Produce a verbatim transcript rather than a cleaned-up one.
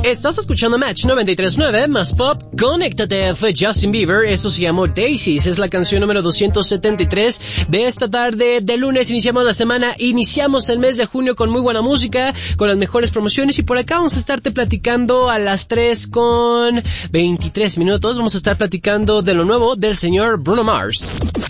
Estás escuchando Match noventa y tres punto nueve, más pop, conéctate, fue Justin Bieber, eso se llamó Daisies, es la canción número doscientos setenta y tres de esta tarde de lunes. Iniciamos la semana, iniciamos el mes de junio con muy buena música, con las mejores promociones, y por acá vamos a estarte platicando a las tres con veintitrés minutos, vamos a estar platicando de lo nuevo del señor Bruno Mars.